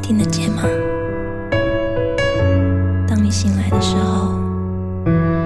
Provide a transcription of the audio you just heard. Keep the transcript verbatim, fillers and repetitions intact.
听得见吗？当你醒来的时候，